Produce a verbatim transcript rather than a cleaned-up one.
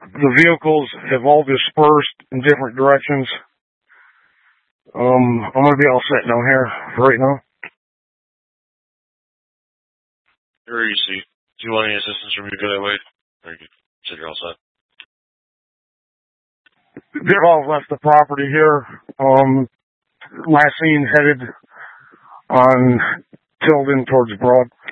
The vehicles have all dispersed in different directions. Um, I'm going to be all set down here right now. Where are you, see? Do you want any assistance from me to go that way? Or you said you're all set? They've all left the property here. Um, last seen headed on Tilden towards Broad.